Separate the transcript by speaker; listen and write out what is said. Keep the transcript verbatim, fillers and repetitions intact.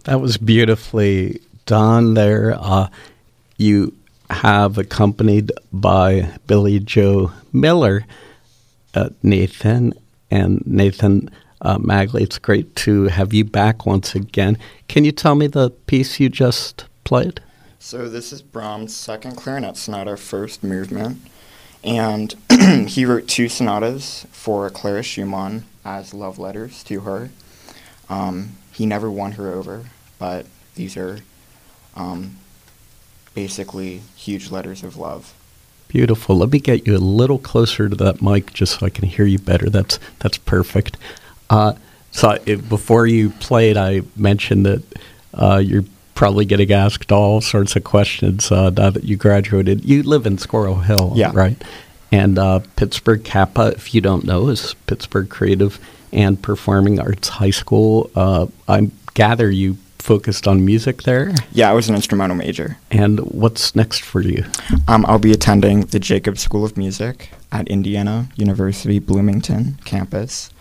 Speaker 1: That was beautifully done there. Uh, you have accompanied by Billy Joe Miller, uh, Nathan, and Nathan uh, Magley. It's great to have you back once again. Can you tell me the piece you just played?
Speaker 2: So this is Brahms' second clarinet sonata, first movement, and he wrote two sonatas for Clara Schumann as love letters to her. Um, he never won her over, but these are um, basically huge letters of love.
Speaker 1: Beautiful. Let me get you a little closer to that mic just so I can hear you better. That's that's perfect. Uh, so it, before you played, I mentioned that uh, you're probably getting asked all sorts of questions uh, now that you graduated. You live in Squirrel Hill,
Speaker 2: yeah.
Speaker 1: right? And uh, Pittsburgh Kappa, if you don't know, is Pittsburgh Creative and Performing Arts High School. Uh, I gather you focused on music there?
Speaker 2: Yeah, I was an instrumental major.
Speaker 1: And what's next for you?
Speaker 2: Um, I'll be attending the Jacobs School of Music at Indiana University Bloomington campus.